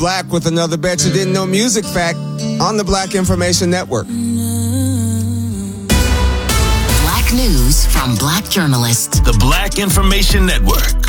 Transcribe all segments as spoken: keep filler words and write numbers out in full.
Black with another Bet You Didn't Know music fact on the Black Information Network. Black news from Black journalists. The Black Information Network.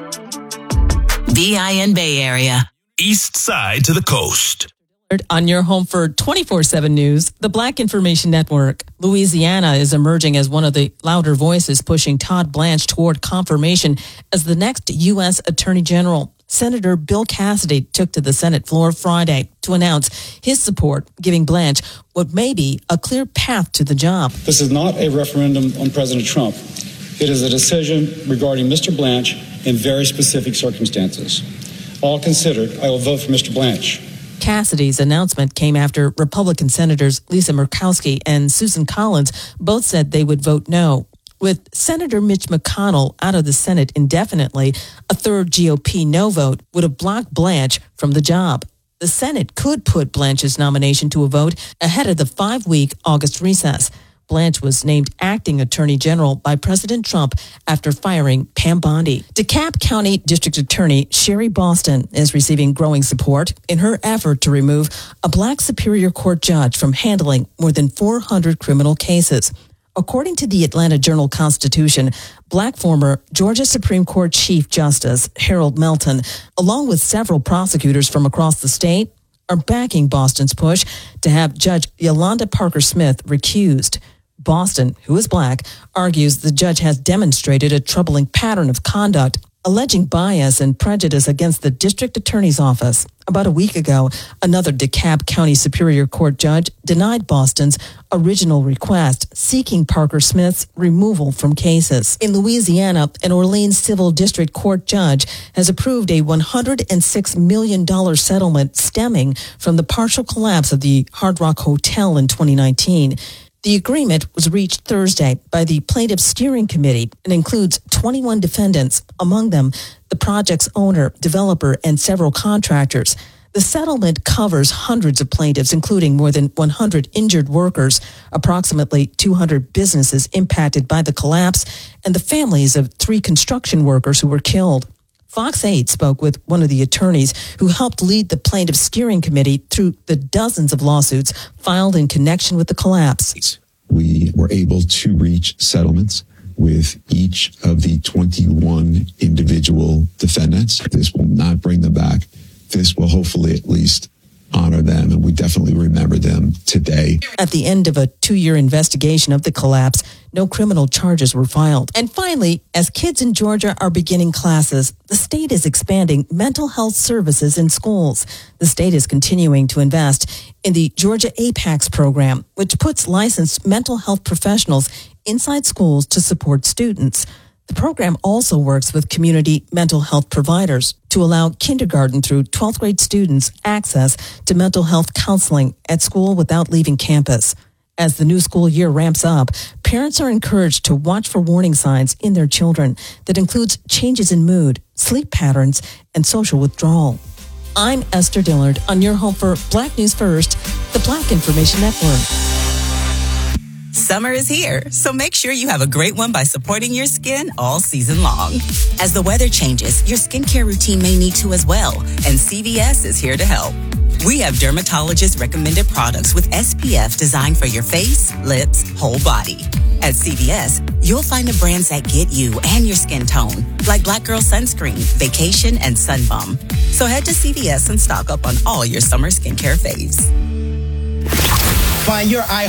B I N Bay Area. East side to the coast. On your home for twenty-four seven News, the Black Information Network. Louisiana is emerging as one of the louder voices pushing Todd Blanche toward confirmation as the next U S Attorney General. Senator Bill Cassidy took to the Senate floor Friday to announce his support, giving Blanche what may be a clear path to the job. This is not a referendum on President Trump. It is a decision regarding Mister Blanche in very specific circumstances. All considered, I will vote for Mister Blanche. Cassidy's announcement came after Republican Senators Lisa Murkowski and Susan Collins both said they would vote no. With Senator Mitch McConnell out of the Senate indefinitely, a third G O P no vote would have blocked Blanche from the job. The Senate could put Blanche's nomination to a vote ahead of the five-week August recess. Blanche was named acting attorney general by President Trump after firing Pam Bondi. DeKalb County District Attorney Sherry Boston is receiving growing support in her effort to remove a black Superior Court judge from handling more than four hundred criminal cases. According to the Atlanta Journal-Constitution, black former Georgia Supreme Court Chief Justice Harold Melton, along with several prosecutors from across the state, are backing Boston's push to have Judge Yolanda Parker Smith recused. Boston, who is black, argues the judge has demonstrated a troubling pattern of conduct, alleging bias and prejudice against the district attorney's office. About a week ago, another DeKalb County Superior Court judge denied Boston's original request, seeking Parker Smith's removal from cases. In Louisiana, an Orleans Civil District Court judge has approved a one hundred six million dollars settlement stemming from the partial collapse of the Hard Rock Hotel in twenty nineteen. The agreement was reached Thursday by the Plaintiffs' Steering Committee and includes twenty-one defendants, among them the project's owner, developer, and several contractors. The settlement covers hundreds of plaintiffs, including more than one hundred injured workers, approximately two hundred businesses impacted by the collapse, and the families of three construction workers who were killed. Fox eight spoke with one of the attorneys who helped lead the Plaintiffs' Steering Committee through the dozens of lawsuits filed in connection with the collapse. We were able to reach settlements with each of the twenty-one individual defendants. This will not bring them back. This will hopefully at least honor them, and we definitely remember them today. At the end of a two-year investigation of the collapse, no criminal charges were filed. And finally, as kids in Georgia are beginning classes, the state is expanding mental health services in schools. The state is continuing to invest in the Georgia APACS program, which puts licensed mental health professionals inside schools to support students. The program also works with community mental health providers to allow kindergarten through twelfth grade students access to mental health counseling at school without leaving campus. As the new school year ramps up, parents are encouraged to watch for warning signs in their children that includes changes in mood, sleep patterns, and social withdrawal. I'm Esther Dillard on your home for Black News First, the Black Information Network. Summer is here, so make sure you have a great one by supporting your skin all season long. As the weather changes, your skincare routine may need to as well, and C V S is here to help. We have dermatologist-recommended products with S P F designed for your face, lips, whole body. At C V S, you'll find the brands that get you and your skin tone, like Black Girl Sunscreen, Vacation, and Sun Bum. So head to C V S and stock up on all your summer skincare faves. Find your eye